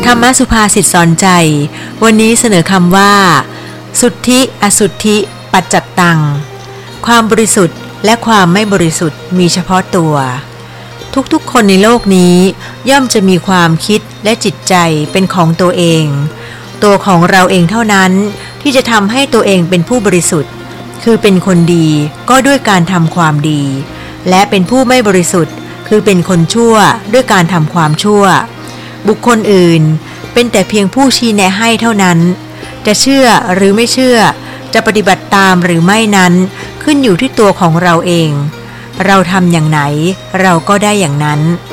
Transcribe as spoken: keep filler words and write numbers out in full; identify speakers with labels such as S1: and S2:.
S1: รรมสุภาษิตสอนใจวันนี้เสนอคำว่าสุทธิอสุทธิปัจจัตตังความบริสุทธิ์และความไม่บริสุทธิ์มีเฉพาะตัวทุกๆคนในโลกนี้ย่อมจะมีความคิดและจิตใจเป็นของตัวเองตัวของเราเองเท่านั้นที่จะทำให้ตัวเองเป็นผู้บริสุทธิ์คือเป็นคนดีก็ด้วยการทำความดีและเป็นผู้ไม่บริสุทธิ์คือเป็นคนชั่วด้วยการทำความชั่วบุคคลอื่นเป็นแต่เพียงผู้ชี้แนะให้เท่านั้นจะเชื่อหรือไม่เชื่อจะปฏิบัติตามหรือไม่นั้นขึ้นอยู่ที่ตัวของเราเองเราทำอย่างไหนเราก็ได้อย่างนั้น